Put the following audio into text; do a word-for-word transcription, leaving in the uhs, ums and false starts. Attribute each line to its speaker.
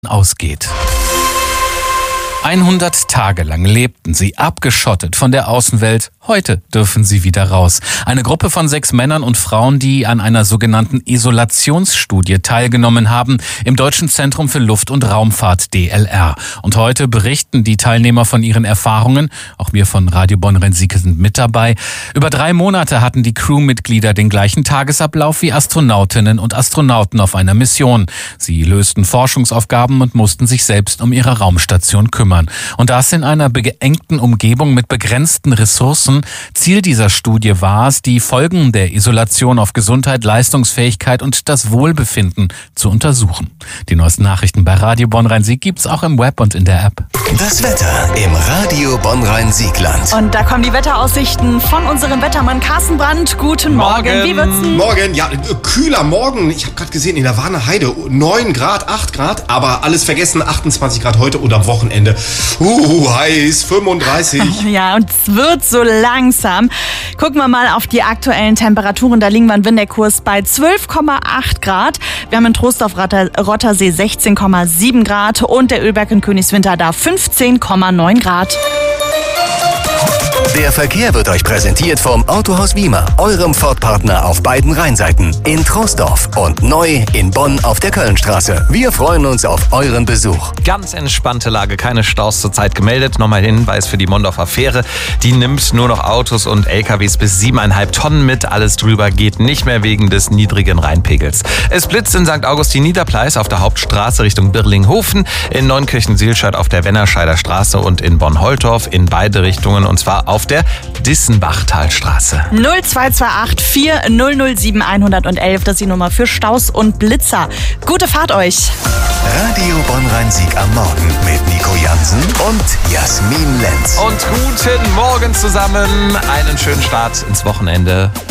Speaker 1: ausgeht. hundert Tage lang lebten sie abgeschottet von der Außenwelt. Heute dürfen sie wieder raus. Eine Gruppe von sechs Männern und Frauen, die an einer sogenannten Isolationsstudie teilgenommen haben, im Deutschen Zentrum für Luft- und Raumfahrt D L R. Und heute berichten die Teilnehmer von ihren Erfahrungen. Auch wir von Radio Bonn-Rhein-Sieg sind mit dabei. Über drei Monate hatten die Crewmitglieder den gleichen Tagesablauf wie Astronautinnen und Astronauten auf einer Mission. Sie lösten Forschungsaufgaben und mussten sich selbst um ihre Raumstation kümmern. Und das in einer beengten Umgebung mit begrenzten Ressourcen. Ziel dieser Studie war es, die Folgen der Isolation auf Gesundheit, Leistungsfähigkeit und das Wohlbefinden zu untersuchen. Die neuesten Nachrichten bei Radio Bonn-Rhein-Sieg gibt's auch im Web und in der App.
Speaker 2: Das Wetter im Radio Bonn-Rhein-Siegland.
Speaker 3: Und da kommen die Wetteraussichten von unserem Wettermann Carsten Brandt. Guten Morgen.
Speaker 4: Morgen.
Speaker 3: Wie wird's denn?
Speaker 4: Morgen, ja, kühler Morgen. Ich habe gerade gesehen, in der Warner Heide neun Grad, acht Grad, aber alles vergessen, achtundzwanzig Grad heute und am Wochenende. Uh, heiß, fünfunddreißig.
Speaker 3: Ja, und es wird so langsam. Gucken wir mal auf die aktuellen Temperaturen. Da liegen wir in Winterkurs bei zwölf Komma acht Grad. Wir haben in Trostorf Rottersee sechzehn Komma sieben Grad und der Ölberg in Königswinter da fünfzehn Komma neun Grad.
Speaker 2: Der Verkehr wird euch präsentiert vom Autohaus Wiemer, eurem Ford-Partner auf beiden Rheinseiten, in Troisdorf und neu in Bonn auf der Kölnstraße. Wir freuen uns auf euren Besuch.
Speaker 5: Ganz entspannte Lage, keine Staus zurzeit gemeldet. Nochmal Hinweis für die Mondorfer Fähre. Die nimmt nur noch Autos und L K Ws bis siebeneinhalb Tonnen mit. Alles drüber geht nicht mehr wegen des niedrigen Rheinpegels. Es blitzt in Sankt Augustin-Niederpleis auf der Hauptstraße Richtung Birlinghofen, in Neunkirchen-Silscheid auf der Wennerscheider Straße und in Bonn-Holtorf in beide Richtungen, und zwar auf der Dissenbachtalstraße.
Speaker 3: null zwei zwei acht vier null null sieben eins eins eins, das ist die Nummer für Staus und Blitzer. Gute Fahrt euch!
Speaker 2: Radio Bonn-Rhein-Sieg am Morgen mit Nico Jansen und Jasmin Lenz.
Speaker 5: Und guten Morgen zusammen. Einen schönen Start ins Wochenende.